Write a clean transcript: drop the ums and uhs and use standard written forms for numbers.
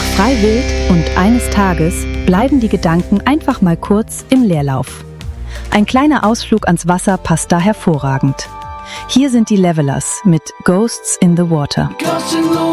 frei wild und eines Tages bleiben die Gedanken einfach mal kurz im Leerlauf. Ein kleiner Ausflug ans Wasser passt da hervorragend. Hier sind die Levelers mit Ghosts in the Water.